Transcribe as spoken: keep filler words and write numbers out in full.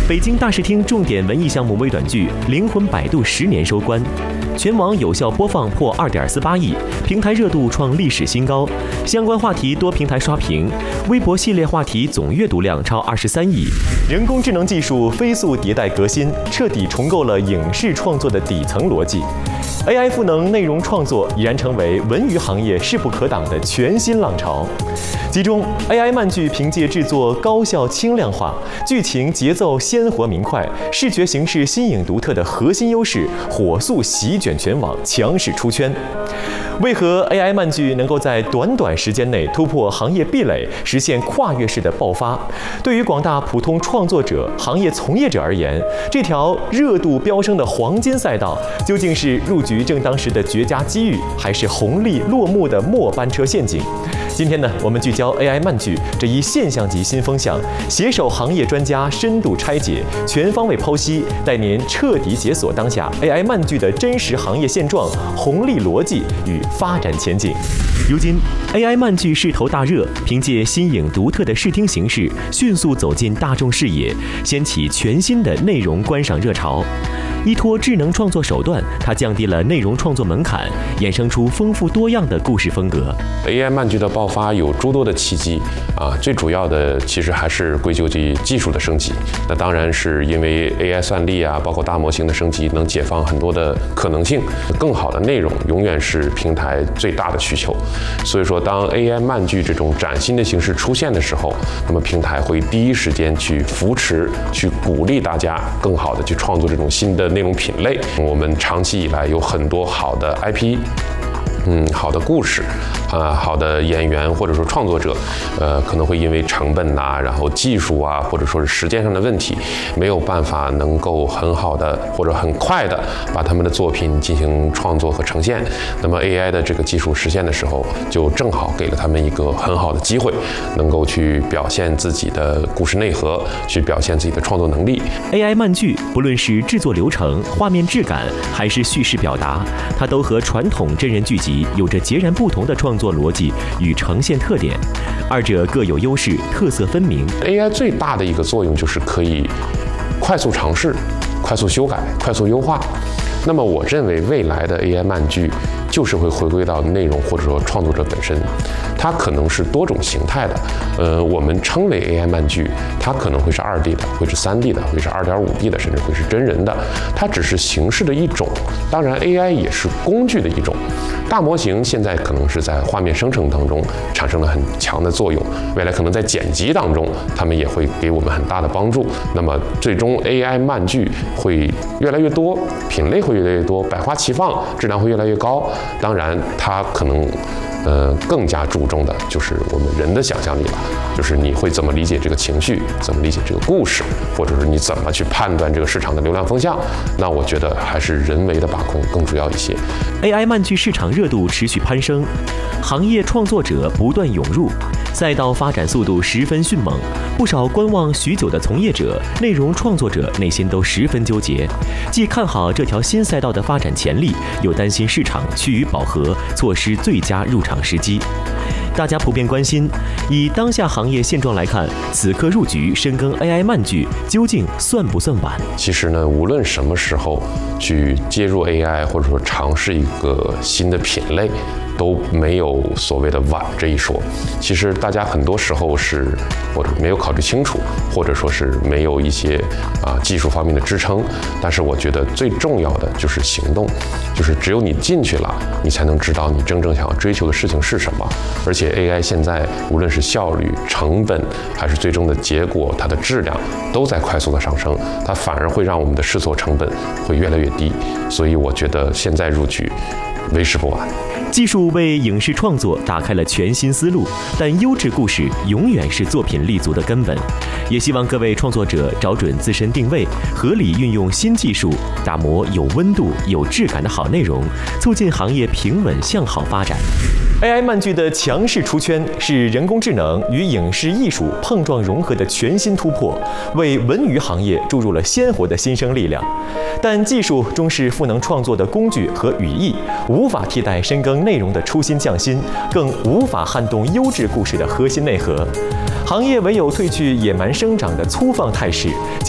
北京大视听重点文艺项目微短剧《灵魂摆渡》十年收官，全网有效播放破二点四八亿，平台热度创历史新高，相关话题多平台刷屏，微博系列话题总阅读量超二十三亿。人工智能技术飞速迭代革新，彻底重构了影视创作的底层逻辑。A I 赋能内容创作已然成为文娱行业势不可挡的全新浪潮。其中 ，A I 漫剧凭借制作高效轻量化、剧情节奏鲜活明快、视觉形式新颖独特的核心优势，火速席卷全网，强势出圈。为何 A I 漫剧能够在短短时间内突破行业壁垒，实现跨越式的爆发？对于广大普通创作者、行业从业者而言，这条热度飙升的黄金赛道，究竟是入局正当时的绝佳机遇，还是红利落幕的末班车陷阱？今天呢，我们聚焦 A I 漫剧这一现象级新风向，携手行业专家深度拆解，全方位剖析，带您彻底解锁当下 A I 漫剧的真实行业现状、红利逻辑与发展前景。如今 ，A I 漫剧势头大热，凭借新颖独特的视听形式，迅速走进大众视野，掀起全新的内容观赏热潮。依托智能创作手段，它降低了内容创作门槛，衍生出丰富多样的故事风格。 A I 漫剧的爆发有诸多的契机啊，最主要的其实还是归咎于技术的升级。那当然是因为 A I 算力啊，包括大模型的升级，能解放很多的可能性。更好的内容永远是平台最大的需求。所以说，当 A I 漫剧这种崭新的形式出现的时候，那么平台会第一时间去扶持、去鼓励大家更好的去创作这种新的内容品类。我们长期以来有很多好的 I P。嗯，好的故事，啊、呃，好的演员或者说创作者，呃，可能会因为成本呐、啊，然后技术啊，或者说是时间上的问题，没有办法能够很好的或者很快的把他们的作品进行创作和呈现。那么 A I 的这个技术实现的时候，就正好给了他们一个很好的机会，能够去表现自己的故事内核，去表现自己的创作能力。 A I 漫剧不论是制作流程、画面质感，还是叙事表达，它都和传统真人剧集有着截然不同的创作逻辑与呈现特点，二者各有优势，特色分明。 A I 最大的一个作用就是可以快速尝试、快速修改、快速优化。那么我认为未来的 A I 漫剧就是会回归到内容或者说创作者本身，它可能是多种形态的。呃，我们称为 A I 漫剧，它可能会是二 D 的，会是三 D 的，会是二点五 D 的，甚至会是真人的。它只是形式的一种，当然 A I 也是工具的一种。大模型现在可能是在画面生成当中产生了很强的作用，未来可能在剪辑当中，它们也会给我们很大的帮助。那么最终 A I 漫剧会越来越多，品类会越来越多，百花齐放，质量会越来越高。当然，它可能，呃，更加注重的就是我们人的想象力了，就是你会怎么理解这个情绪，怎么理解这个故事，或者是你怎么去判断这个市场的流量风向。那我觉得还是人为的把控更主要一些。 A I 漫剧市场热度持续攀升，行业创作者不断涌入，赛道发展速度十分迅猛。不少观望许久的从业者、内容创作者内心都十分纠结，既看好这条新赛道的发展潜力，又担心市场趋于饱和，错失最佳入场时机。大家普遍关心，以当下行业现状来看，此刻入局深耕 A I 漫剧究竟算不算晚？ 其实呢，无论什么时候去接入 A I， 或者说尝试一个新的品类，都没有所谓的晚这一说。其实大家很多时候是或者没有考虑清楚，或者说是没有一些啊技术方面的支撑。但是我觉得最重要的就是行动，就是只有你进去了，你才能知道你真正想要追求的事情是什么。而且 A I 现在无论是效率、成本，还是最终的结果，它的质量都在快速的上升，它反而会让我们的试错成本会越来越低。所以我觉得现在入局为时不晚。 技术为影视创作打开了全新思路，但优质故事永远是作品立足的根本。也希望各位创作者找准自身定位，合理运用新技术，打磨有温度、有质感的好内容，促进行业平稳向好发展。A I 漫剧的强势出圈，是人工智能与影视艺术碰撞融合的全新突破，为文娱行业注入了鲜活的新生力量。但技术终是赋能创作的工具和语义，无法替代深耕内容的初心匠心，更无法撼动优质故事的核心内核。行业唯有褪去野蛮生长的粗放态势，